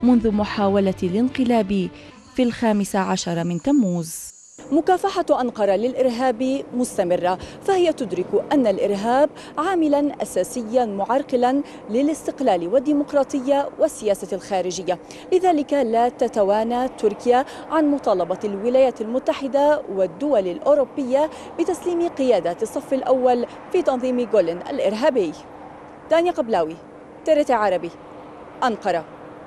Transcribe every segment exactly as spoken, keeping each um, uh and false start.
منذ محاولة الانقلاب في الخامس عشر من تموز. مكافحة أنقرة للإرهاب مستمرة، فهي تدرك أن الإرهاب عاملا أساسيا معرقلا للاستقلال والديمقراطية والسياسة الخارجية. لذلك لا تتوانى تركيا عن مطالبة الولايات المتحدة والدول الأوروبية بتسليم قيادات الصف الأول في تنظيم جولن الإرهابي. دانيا قبلاوي، تريت عربي، أنقرة.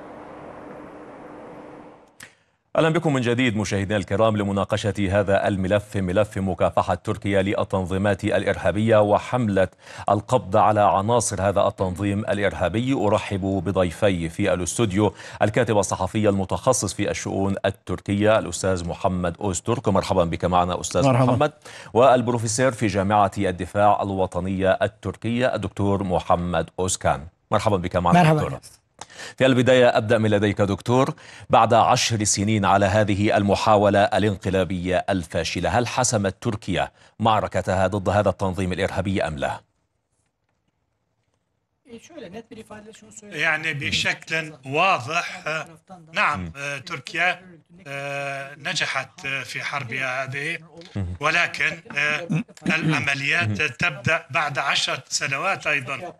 أهلا بكم من جديد مشاهدينا الكرام لمناقشة هذا الملف، ملف مكافحة تركيا للتنظيمات الإرهابية وحملة القبض على عناصر هذا التنظيم الإرهابي. أرحب بضيفي في الاستوديو الكاتب الصحفي المتخصص في الشؤون التركية الأستاذ محمد أوزترك، مرحبا بك معنا أستاذ مرحبا. محمد، والبروفيسور في جامعة الدفاع الوطنية التركية الدكتور محمد أوزكان، مرحبا بك معنا. مرحبا. دكتور، في البداية أبدأ من لديك دكتور، بعد عشر سنين على هذه المحاولة الانقلابية الفاشلة، هل حسمت تركيا معركتها ضد هذا التنظيم الإرهابي أم لا؟ يعني بشكل واضح نعم، تركيا نجحت في حربها هذه، ولكن العمليات تبدأ بعد عشر سنوات أيضا،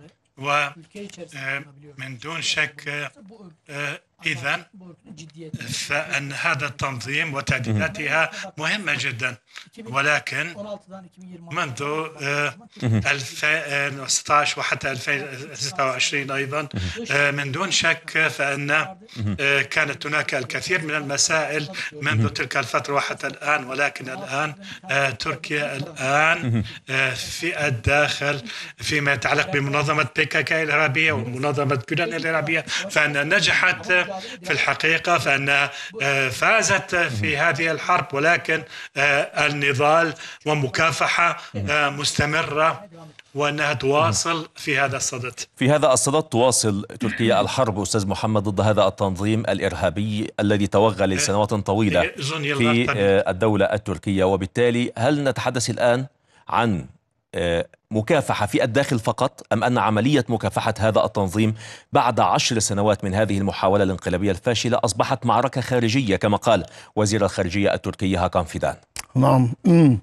ومن دون شك إذن فإن هذا التنظيم وتهديداتها مهمة جدا، ولكن منذ ألفين وستة عشر وحتى ألفين وستة وعشرين أيضا من دون شك فإن كانت هناك الكثير من المسائل منذ تلك الفترة وحتى الآن، ولكن الآن تركيا الآن في الداخل فيما يتعلق بمنظمة بي كي كي الإرهابية ومنظمة جولان الإرهابية، فإن نجحت في الحقيقة، فإنها فازت في هذه الحرب، ولكن النضال ومكافحة مستمرة وأنها تواصل في هذا الصدد. في هذا الصدد تواصل تركيا الحرب أستاذ محمد ضد هذا التنظيم الإرهابي الذي توغل لسنوات طويلة في الدولة التركية، وبالتالي هل نتحدث الآن عن مكافحة في الداخل فقط أم أن عملية مكافحة هذا التنظيم بعد عشر سنوات من هذه المحاولة الانقلابية الفاشلة أصبحت معركة خارجية كما قال وزير الخارجية التركي هاكان فيدان؟ نعم.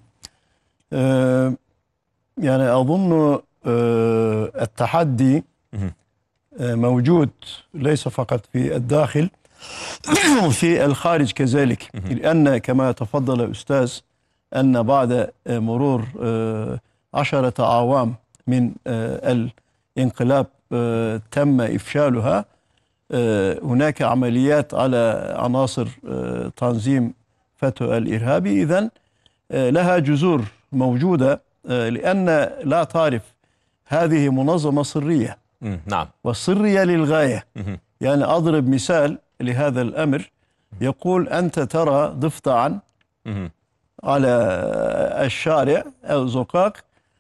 أه يعني أظن أه التحدي أه موجود ليس فقط في الداخل في الخارج كذلك، لأن كما تفضل الأستاذ أن بعد مرور أه عشرة أعوام من الانقلاب تم إفشالها، هناك عمليات على عناصر تنظيم فتو الإرهابي، إذن لها جذور موجودة، لأن لا تعرف هذه منظمة سرية. نعم. والسرية للغاية. يعني أضرب مثال لهذا الأمر، يقول أنت ترى ضفدعا على الشارع أو زقاق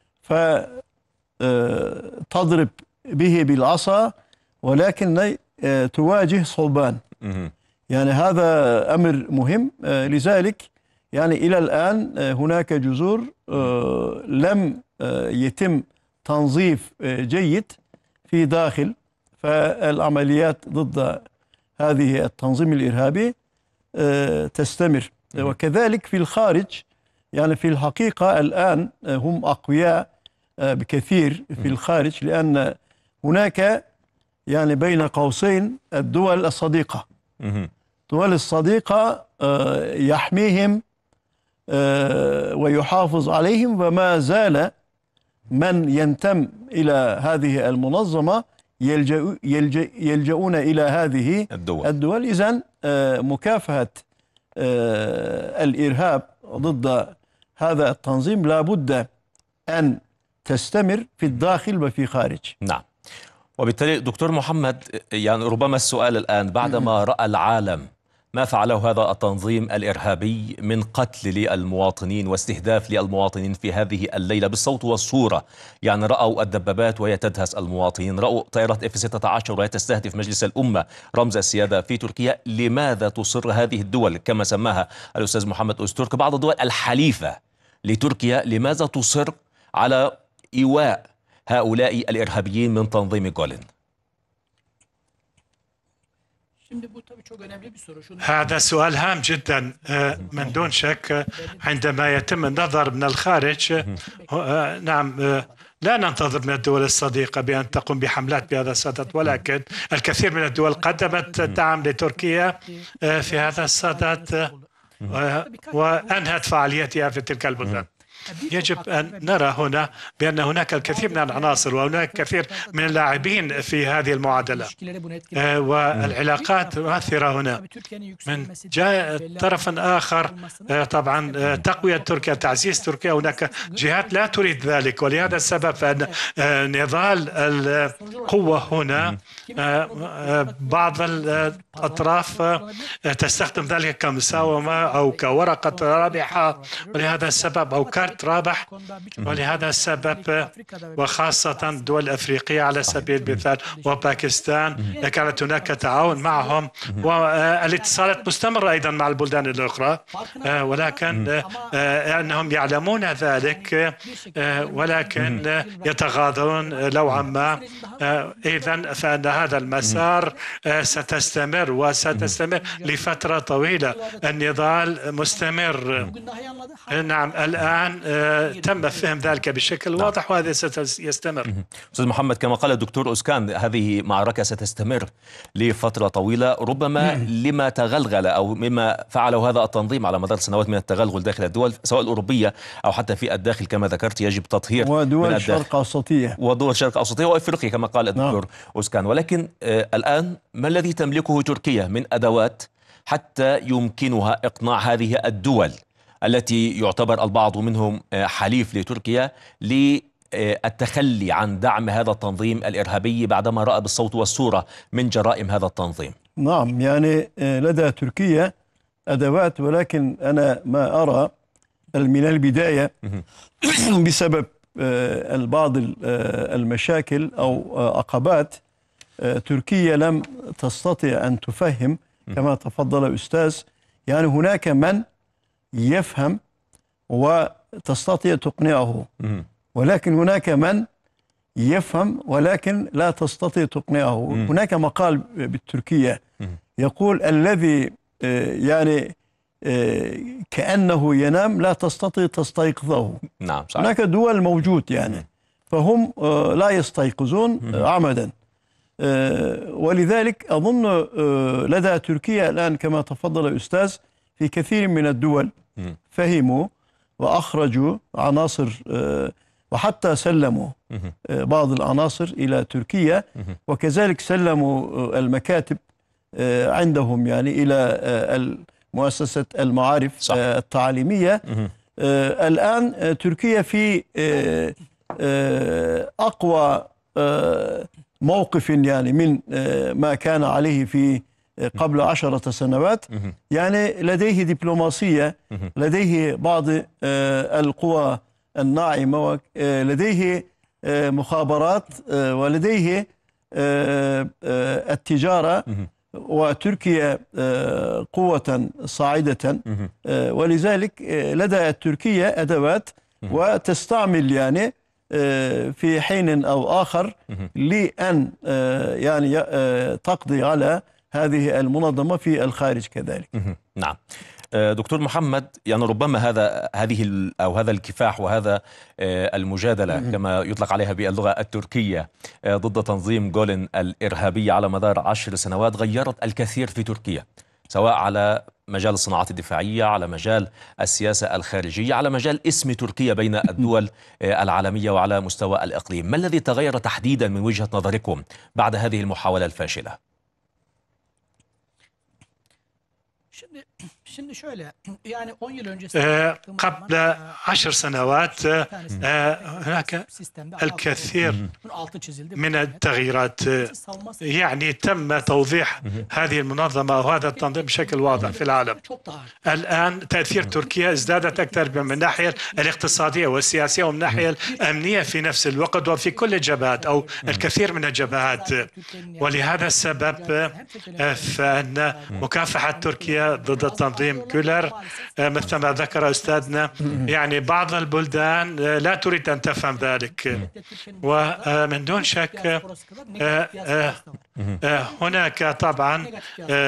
فتضرب به بالعصا، ولكن تواجه صلبان. يعني هذا أمر مهم، لذلك يعني إلى الآن هناك جذور لم يتم تنظيف جيد في داخل، فالعمليات ضد هذه التنظيم الإرهابي تستمر، وكذلك في الخارج. يعني في الحقيقة الآن هم أقوياء بكثير في الخارج، لأن هناك يعني بين قوسين الدول الصديقة. الدول الصديقة يحميهم ويحافظ عليهم، وما زال من ينتم إلى هذه المنظمة يلجأ يلجأ يلجؤون إلى هذه الدول, الدول. إذن مكافحة الإرهاب ضد هذا التنظيم لا بد أن تستمر في الداخل وفي خارج. نعم. وبالتالي دكتور محمد، يعني ربما السؤال الآن بعدما رأى العالم ما فعله هذا التنظيم الإرهابي من قتل للمواطنين واستهداف للمواطنين في هذه الليلة بالصوت والصورة، يعني رأوا الدبابات وهي تدهس المواطنين، رأوا طائرات إف ستة عشر وهي تستهدف مجلس الأمة رمز السيادة في تركيا، لماذا تصر هذه الدول كما سماها الأستاذ محمد أوزترك بعض الدول الحليفة لتركيا، لماذا تصر على إيواء هؤلاء الإرهابيين من تنظيم جولن؟ هذا سؤال هام جدا من دون شك. عندما يتم النظر من الخارج، نعم، لا ننتظر من الدول الصديقة بأن تقوم بحملات بهذا الصدد، ولكن الكثير من الدول قدمت دعم لتركيا في هذا الصدد وأنهت فعاليتها في تلك البلدان. يجب أن نرى هنا بأن هناك الكثير من العناصر وهناك كثير من اللاعبين في هذه المعادلة، والعلاقات مؤثرة هنا. من جاء طرف آخر طبعا تقوية تركيا، تعزيز تركيا، هناك جهات لا تريد ذلك، ولهذا السبب فإن نضال القوة هنا بعض الأطراف تستخدم ذلك كمساومة أو كورقة رابحة، ولهذا السبب أو كارت رابح. ولهذا السبب وخاصة الدول الأفريقية على سبيل المثال وباكستان كانت هناك تعاون معهم، والاتصالات مستمرة أيضا مع البلدان الأخرى، ولكن أنهم يعلمون ذلك ولكن يتغاضون نوعا ما. إذن فإن هذا المسار ستستمر وستستمر لفترة طويلة. النضال مستمر. نعم، الآن تم فهم ذلك بشكل واضح وهذا سيستمر. أستاذ محمد، كما قال الدكتور أوسكان، هذه معركة ستستمر لفترة طويلة، ربما لما تغلغل أو مما فعله هذا التنظيم على مدار سنوات من التغلغل داخل الدول سواء الأوروبية أو حتى في الداخل كما ذكرت. يجب تطهير ودول الشرق الأوسطية ودول الشرق الأوسطية وأفريقيا كما قال الدكتور أوسكان. ولكن آه الآن ما الذي تملكه تركيا من أدوات حتى يمكنها إقناع هذه الدول التي يعتبر البعض منهم حليف لتركيا للتخلي عن دعم هذا التنظيم الإرهابي بعدما رأى بالصوت والصورة من جرائم هذا التنظيم؟ نعم، يعني لدى تركيا أدوات، ولكن أنا ما أرى من البداية بسبب بعض المشاكل أو عقبات تركيا لم تستطع أن تفهم كما تفضل الأستاذ. يعني هناك من يفهم وتستطيع تقنعه، ولكن هناك من يفهم ولكن لا تستطيع تقنعه. هناك مقال بالتركية يقول: الذي يعني كأنه ينام لا تستطيع تستيقظه. نعم صحيح. هناك دول موجود يعني فهم لا يستيقظون عمدا، ولذلك أظن لدى تركيا الآن كما تفضل الأستاذ في كثير من الدول فهموا وأخرجوا عناصر وحتى سلموا بعض العناصر إلى تركيا، وكذلك سلموا المكاتب عندهم يعني إلى مؤسسة المعارف صح. التعليمية. الآن تركيا في أقوى موقف يعني من ما كان عليه في قبل عشرة سنوات. يعني لديه دبلوماسية، لديه بعض القوى الناعمة، لديه مخابرات، ولديه التجارة، وتركيا قوة صاعدة، ولذلك لدى تركيا أدوات وتستعمل يعني في حين أو آخر لأن يعني تقضي على هذه المنظمة في الخارج كذلك. نعم دكتور محمد، يعني ربما هذا هذه أو هذا الكفاح وهذا المجادلة كما يطلق عليها باللغة التركية ضد تنظيم جولن الإرهابي على مدار عشر سنوات غيرت الكثير في تركيا، سواء على مجال الصناعات الدفاعية، على مجال السياسة الخارجية، على مجال اسم تركيا بين الدول العالمية وعلى مستوى الإقليم. ما الذي تغير تحديدا من وجهة نظركم بعد هذه المحاولة الفاشلة؟ قبل عشر سنوات هناك الكثير من التغييرات، يعني تم توضيح هذه المنظمة وهذا التنظيم بشكل واضح في العالم. الآن تأثير تركيا ازدادت أكثر من الناحية الاقتصادية والسياسية ومن الناحية الأمنية في نفس الوقت وفي كل الجبهات أو الكثير من الجبهات. ولهذا السبب فإن مكافحة تركيا ضد التنظيم تنظيم كولر مثل ما ذكر أستاذنا. يعني بعض البلدان لا تريد أن تفهم ذلك، ومن دون شك هناك طبعا